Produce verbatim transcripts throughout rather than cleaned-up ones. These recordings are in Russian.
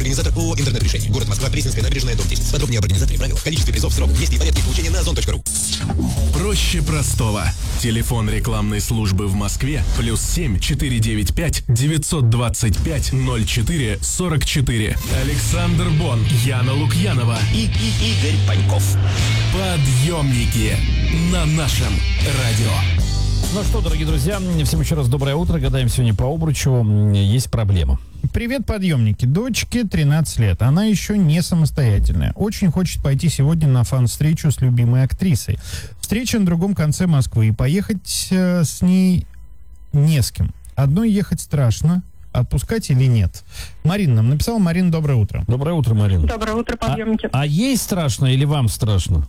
Организатор ООО «Интернет-решение». Город Москва, Пресненская набережная, дом десять. Подробнее об организаторе и правилах. Количество призов, срок, месте и порядке получения на озон точка ру. Проще простого. Телефон рекламной службы в Москве плюс семь четыре девять пять девятьсот двадцать пять ноль четыре сорок четыре. Александр Бон, Яна Лукьянова И, и Игорь Паньков. Подъемники на нашем радио. Ну что, дорогие друзья, всем еще раз доброе утро. Гадаем сегодня по Обручеву. Есть проблема. Привет, подъемники. Дочке тринадцать лет. Она еще не самостоятельная. Очень хочет пойти сегодня на фан-встречу с любимой актрисой. Встреча на другом конце Москвы. И поехать э, с ней не с кем. Одной ехать страшно. Отпускать или нет? Марина нам написала. Марина, доброе утро. Доброе утро, Марина. Доброе утро, подъемники. А, а ей страшно или вам страшно?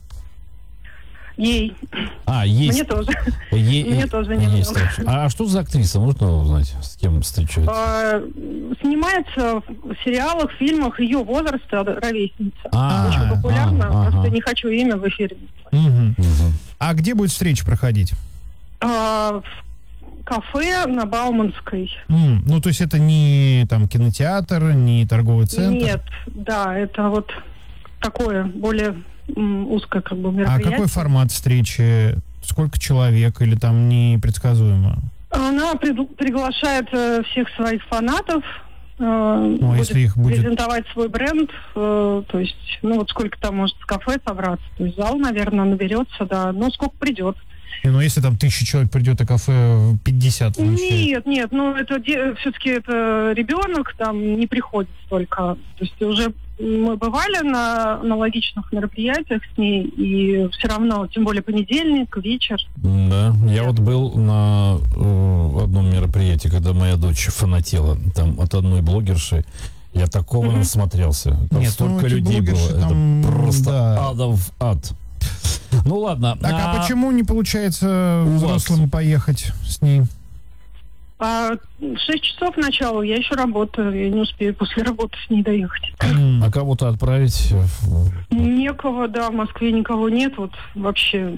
Ей. А, ей. Мне тоже. Е... Мне тоже ей немного. страшно. А что за актриса? Можно узнать, с кем встречается? А, снимается в сериалах, фильмах ее возраста, ровесница. А, Очень популярна. а, Просто ага. не хочу имя в эфире. Мгм. Угу. А где будет встреча проходить? А, в кафе на Бауманской. М, ну, то есть это не там кинотеатр, не торговый центр? Нет, да, это вот такое более м, узкое как бы А мероприятие. какой формат встречи? Сколько человек или там непредсказуемо? Она прид- приглашает э, всех своих фанатов. э, Ну, а если их будет- презентовать свой бренд, э, то есть, ну вот сколько там может в кафе собраться, то есть зал, наверное, наберется, да, ну сколько придет. И, ну, если там тысяча человек придет, а кафе пятьдесят вмещает. Нет, нет, ну это де- все-таки это ребенок, там не приходит столько. То есть уже мы бывали на аналогичных мероприятиях с ней, и все равно, тем более понедельник, вечер. Да, я вот был на э, одном мероприятии, когда моя дочь фанатела там от одной блогерши. Я такого Мгм. насмотрелся. Там Нет, столько ну, эти людей было. блогерши там, Это просто да. адов ад. Ну ладно. Так, а, почему не получается у вас? взрослым поехать с ней? А шесть часов начала, я еще работаю, я не успею после работы с ней доехать. М. А кого-то отправить? в- Некого, да, в Москве никого нет, вот вообще,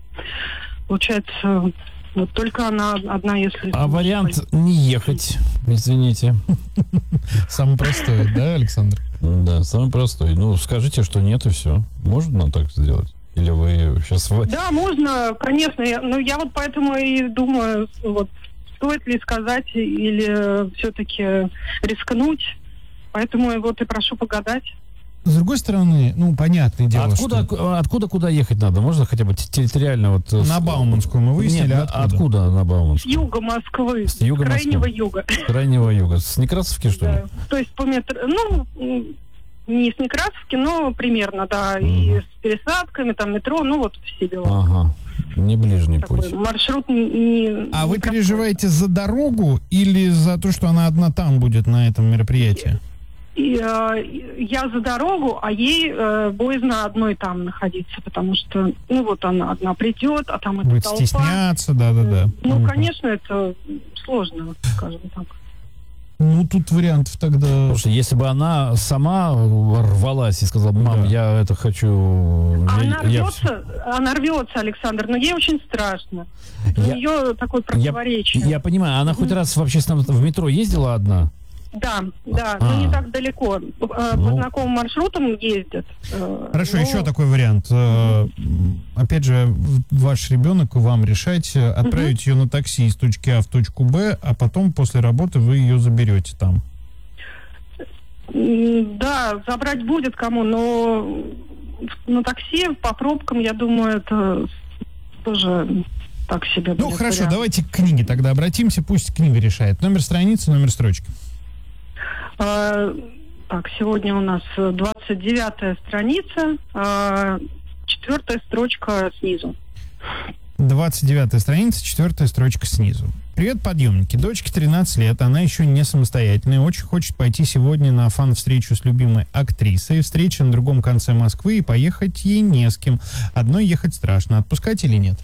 получается, вот только она одна, если... А вариант не ехать, извините. Самый простой, да, Александр? Да, самый простой. Ну, скажите, что нет, и все. Можно так сделать? Или вы сейчас... Да, можно, конечно, я, ну я вот поэтому и думаю, вот, стоит ли сказать или все-таки рискнуть, поэтому вот и прошу погадать. С другой стороны, ну, понятное дело, Откуда, что откуда куда ехать надо? Можно хотя бы территориально? Вот, э, на с- Бауманскую мы выяснили, Нет, откуда? откуда на С Бауманскую? юга Москвы, С юга с крайнего Москвы. юга. С крайнего юга. С Некрасовки, что ли? Да. То есть по метро, ну, м, не с Некрасовки, но примерно, да, и Мгм. с пересадками, там метро, ну вот все дела. Ага. Не ближний Такой путь. маршрут не... не- А не вы простой. переживаете за дорогу или за то, что она одна там будет на этом мероприятии? И, э, я за дорогу, а ей э, боязно одной там находиться, потому что, ну вот она одна придет, а там эта Будет толпа. стесняться, да-да-да. Ну, Мгм. конечно, это сложно, скажем так. Ну, тут вариантов тогда... Слушай, если бы она сама рвалась и сказала, мам, Да. я это хочу... А я- она я рвется, она рвется, Александр, но ей очень страшно. У Я- нее такое Я, противоречие. я понимаю, она хоть раз в общественном в метро ездила одна? Да, да, А. но не так далеко. Э, По Ну. знакомым маршрутам ездят. Э, Хорошо, но- еще такой вариант. Э, м, Опять же, в- ваш ребенок, вам решать, э, отправить ее на такси из точки А в точку Б, а потом после работы вы ее заберете там. М, Да, забрать будет кому, но на такси по пробкам, я думаю, это тоже так себе Ну, будет хорошо, вариант. давайте к книге тогда обратимся, пусть книга решает. Номер страницы, номер строчки. А, Так, сегодня у нас двадцать девятая страница, а, четвертая строчка снизу. двадцать девятая страница, четвертая строчка снизу. Привет, подъемники. Дочке тринадцать лет, она еще не самостоятельная, очень хочет пойти сегодня на фан-встречу с любимой актрисой. Встреча на другом конце Москвы, и поехать ей не с кем. Одной ехать страшно. Отпускать или нет?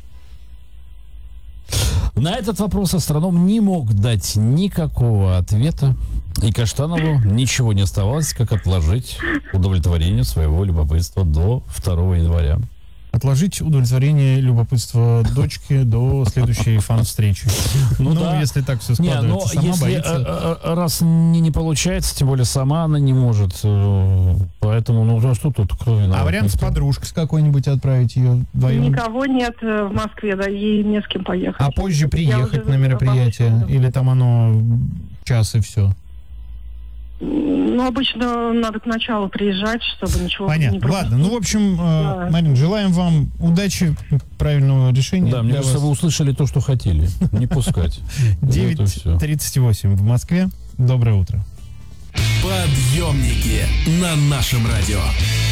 На этот вопрос астроном не мог дать никакого ответа, и Каштанову ничего не оставалось, как отложить удовлетворение своего любопытства до второго января. отложить удовлетворение любопытства дочки до следующей фан-встречи. Ну Ну, да. если так все Не, складывается, но сама если боится. э, э, раз не, не получается, тем более сама она не может, э, поэтому, ну, а что тут? Кто виноват? А вариант с Никто. подружкой с какой-нибудь отправить ее вдвоем? Никого нет э, в Москве, да, ей не с кем поехать. А позже Я приехать уже на мероприятие? обо всем Или там оно час и все? Ну, обычно надо к началу приезжать, чтобы ничего Понятно. не пропустить. Ладно, ну, в общем, э, Да. Марин, желаем вам удачи, правильного решения. Да, мне для кажется, вас. вы услышали то, что хотели. Не пускать. Вот и девять всё. тридцать восемь в Москве. Доброе утро. Подъемники на нашем радио.